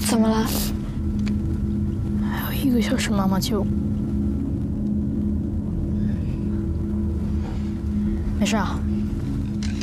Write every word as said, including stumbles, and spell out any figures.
怎么了？ 还有一个小时，妈妈就……没事啊。